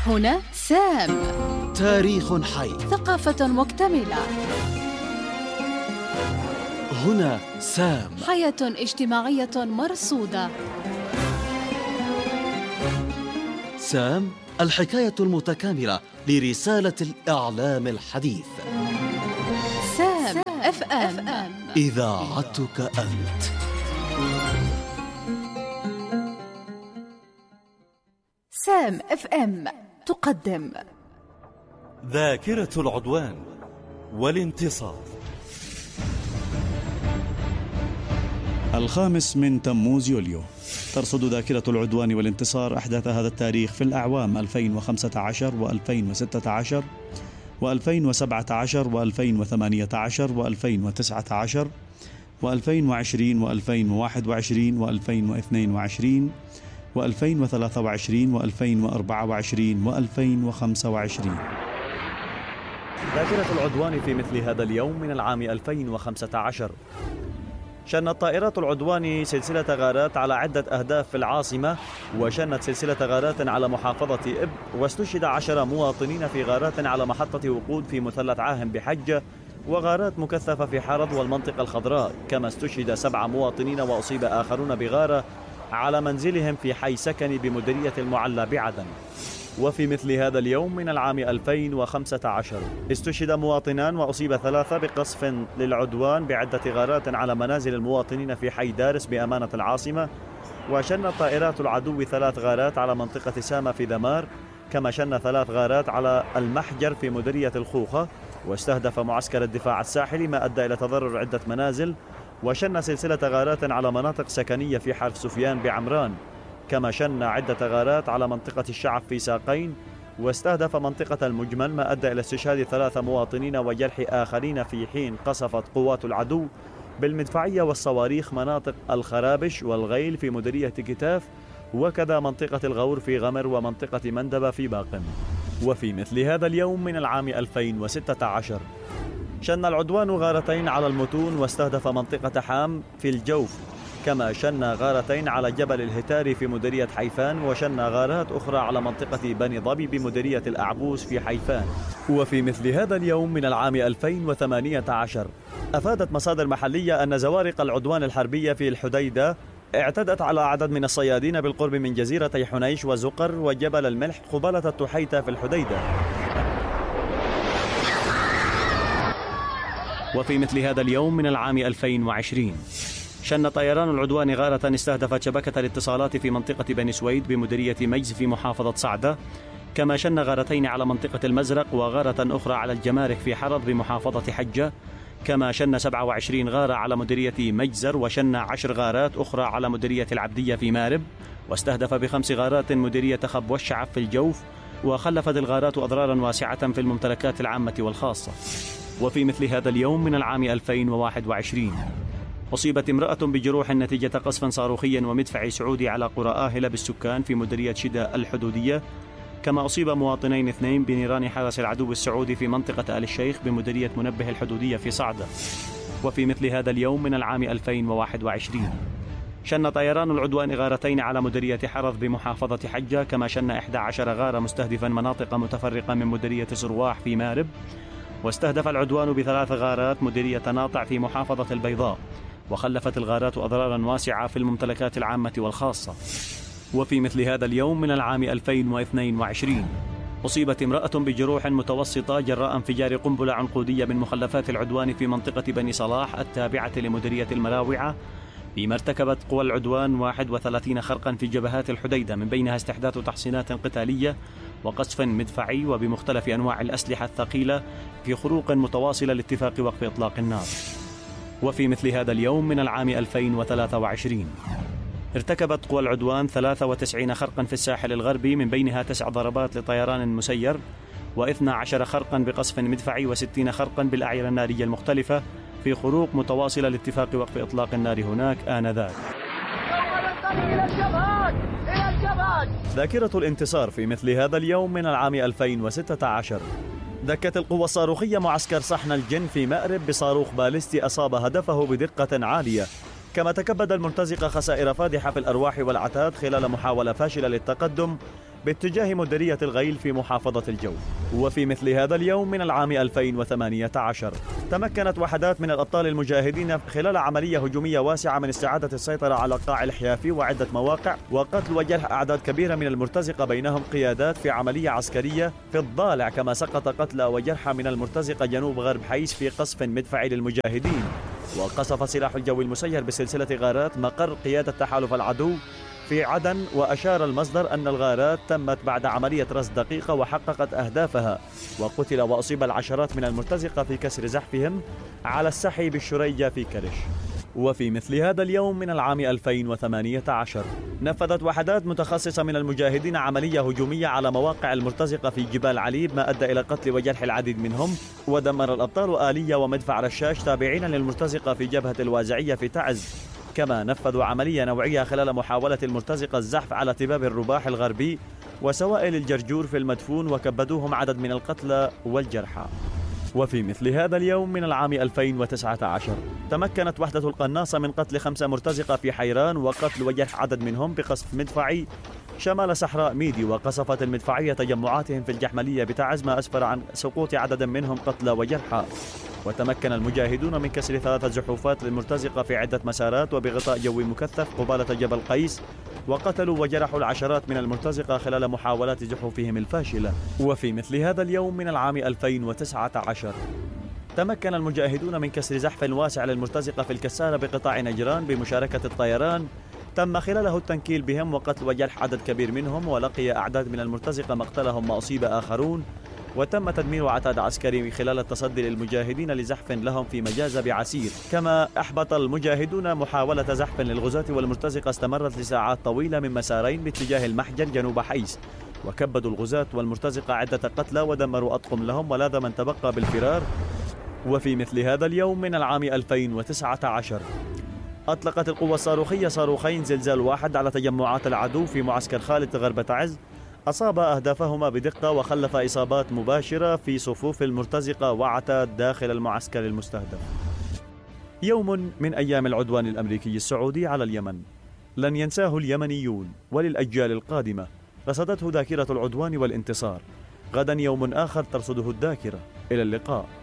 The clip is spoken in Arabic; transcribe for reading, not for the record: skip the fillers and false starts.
هنا سام، تاريخ حي، ثقافة مكتملة. هنا سام، حياة اجتماعية مرصودة. سام، الحكاية المتكاملة لرسالة الإعلام الحديث. سام اف ام، إذاعتك أنت. سام اف ام تقدم ذاكرة العدوان والانتصار. 5 من تموز يوليو. ترصد ذاكرة العدوان والانتصار أحداث هذا التاريخ في الأعوام 2015 و2016 و2017 و2018 و2019 و2020 و2021 و2022 و2023 و2024 و2025. ذاكرة العدوان في مثل هذا اليوم من العام 2015. شنت طائرات العدوان سلسلة غارات على عدة أهداف في العاصمة، وشنت سلسلة غارات على محافظة إب، واستشهد 10 مواطنين في غارات على محطة وقود في مثلث عاهم بحجة، وغارات مكثفة في حرض والمنطقة الخضراء. كما استشهد 7 مواطنين وأصيب آخرون بغارة على منزلهم في حي سكني بمديرية المعلى بعدن. وفي مثل هذا اليوم من العام 2015 استشهد مواطنان وأصيب 3 بقصف للعدوان بعدة غارات على منازل المواطنين في حي دارس بأمانة العاصمة. وشنت طائرات العدو 3 غارات على منطقة سامة في دمار، كما شن 3 غارات على المحجر في مديرية الخوخة، واستهدف معسكر الدفاع الساحلي ما أدى إلى تضرر عدة منازل. وشن سلسلة غارات على مناطق سكنية في حرف سفيان بعمران، كما شن عدة غارات على منطقة الشعب في ساقين، واستهدف منطقة المجمل ما أدى إلى استشهاد 3 مواطنين وجرح آخرين، في حين قصفت قوات العدو بالمدفعية والصواريخ مناطق الخرابش والغيل في مديرية كتاف، وكذا منطقة الغور في غمر ومنطقة مندبة في باقم. وفي مثل هذا اليوم من العام 2016 شن العدوان غارتين على المتون واستهدف منطقة حام في الجوف، كما شن غارتين على جبل الهتاري في مديرية حيفان، وشن غارات أخرى على منطقة بني ظبي بمديرية الأعبوس في حيفان. وفي مثل هذا اليوم من العام 2018 أفادت مصادر محلية أن زوارق العدوان الحربية في الحديدة اعتدت على عدد من الصيادين بالقرب من جزيرتي حنيش وزقر وجبل الملح قبالة التحيتة في الحديدة. وفي مثل هذا اليوم من العام 2020 شن طيران العدوان غارة استهدفت شبكة الاتصالات في منطقة بني سويد بمديرية مجز في محافظة صعدة، كما شن غارتين على منطقة المزرق وغارة أخرى على الجمارك في حرض بمحافظة حجة، كما شن 27 غارة على مديرية مجزر، وشن 10 غارات أخرى على مديرية العبدية في مارب، واستهدف ب5 غارات مديرية خب والشعب في الجوف، وخلفت الغارات أضرارا واسعة في الممتلكات العامة والخاصة. وفي مثل هذا اليوم من العام 2021 أصيبت امرأة بجروح نتيجة قصف صاروخي ومدفعي سعودي على قرى آهلة بالسكان في مديرية شدة الحدودية، كما أصيب مواطنين 2 بنيران حرس العدو السعودي في منطقة آل الشيخ بمديرية منبه الحدودية في صعدة. وفي مثل هذا اليوم من العام 2021 شن طيران العدوان غارتين على مديرية حرض بمحافظة حجة، كما شن 11 غارة مستهدفا مناطق متفرقة من مديرية سرواح في مارب، واستهدف العدوان ب3 غارات مديرية ناطع في محافظة البيضاء، وخلفت الغارات أضرارا واسعة في الممتلكات العامة والخاصة. وفي مثل هذا اليوم من العام 2022 أصيبت امرأة بجروح متوسطة جراء انفجار قنبلة عنقودية من مخلفات العدوان في منطقة بني صلاح التابعة لمديرية المراوعة، فيما ارتكبت قوى العدوان 31 خرقا في جبهات الحديدة، من بينها استحداث تحصينات قتالية وقصف مدفعي وبمختلف أنواع الأسلحة الثقيلة في خروق متواصلة لاتفاق وقف إطلاق النار. وفي مثل هذا اليوم من العام 2023 ارتكبت قوى العدوان 93 خرقا في الساحل الغربي، من بينها 9 ضربات لطيران مسير، و12 خرقا بقصف مدفعي، و60 خرقا بالأعيرة النارية المختلفة في خروق متواصلة لاتفاق وقف إطلاق النار هناك آنذاك. ذاكرة الانتصار في مثل هذا اليوم من العام 2016 دكت القوى الصاروخية معسكر صحن الجن في مأرب بصاروخ باليستي أصاب هدفه بدقة عالية، كما تكبد المرتزقة خسائر فادحة في الأرواح والعتاد خلال محاولة فاشلة للتقدم باتجاه مديرية الغيل في محافظة الجو. وفي مثل هذا اليوم من العام 2018 تمكنت وحدات من الأبطال المجاهدين خلال عملية هجومية واسعة من استعادة السيطرة على قاع الحيافي وعدة مواقع وقتل وجرح أعداد كبيرة من المرتزقة بينهم قيادات في عملية عسكرية في الضالع، كما سقط قتلى وجرحى من المرتزقة جنوب غرب حيس في قصف مدفعي للمجاهدين. وقصف سلاح الجو المسير بسلسلة غارات مقر قيادة تحالف العدو في عدن، وأشار المصدر أن الغارات تمت بعد عملية رصد دقيقة وحققت أهدافها، وقتل وأصيب العشرات من المرتزقة في كسر زحفهم على السحي بالشريجة في كرش. وفي مثل هذا اليوم من العام 2018 نفذت وحدات متخصصة من المجاهدين عملية هجومية على مواقع المرتزقة في جبال عليب، ما أدى إلى قتل وجرح العديد منهم، ودمر الأبطال آلية ومدفع رشاش تابعين للمرتزقة في جبهة الوازعية في تعز. كما نفذوا عملية نوعية خلال محاولة المرتزقة الزحف على تباب الرباح الغربي وسوائل الجرجور في المدفون، وكبدوهم عدد من القتلى والجرحى. وفي مثل هذا اليوم من العام 2019 تمكنت وحدة القناصة من قتل 5 مرتزقة في حيران وقتل وجرح عدد منهم بقصف مدفعي شمال صحراء ميدي، وقصفت المدفعية تجمعاتهم في الجحملية بتعز، ما أسفر عن سقوط عدد منهم قتلى وجرحى. وتمكن المجاهدون من كسر 3 زحوفات للمرتزقة في عدة مسارات وبغطاء جوي مكثف قبالة جبل قيس، وقتلوا وجرحوا العشرات من المرتزقة خلال محاولات زحوفهم الفاشلة. وفي مثل هذا اليوم من العام 2019 تمكن المجاهدون من كسر زحف واسع للمرتزقة في الكسارة بقطاع نجران بمشاركة الطيران، تم خلاله التنكيل بهم وقتل وجرح عدد كبير منهم، ولقي أعداد من المرتزقة مقتلهم وأصيب آخرون، وتم تدمير عتاد عسكري خلال التصدي للمجاهدين لزحف لهم في مجازة بعسير. كما أحبط المجاهدون محاولة زحف للغزاة والمرتزقة استمرت لساعات طويلة من مسارين باتجاه المحجر جنوب حيس، وكبدوا الغزاة والمرتزقة عدة قتلى ودمروا أطقم لهم ولاذ من تبقى بالفرار. وفي مثل هذا اليوم من العام 2019 أطلقت القوة الصاروخية صاروخين زلزال واحد على تجمعات العدو في معسكر خالد غرب تعز، أصاب أهدافهما بدقة وخلف إصابات مباشرة في صفوف المرتزقة وعتاد داخل المعسكر المستهدف. يوم من أيام العدوان الأمريكي السعودي على اليمن لن ينساه اليمنيون، وللأجيال القادمة رصدته ذاكرة العدوان والانتصار. غدا يوم آخر ترصده الذاكرة. إلى اللقاء.